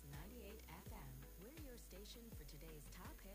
98 FM. We're your station for today's top hits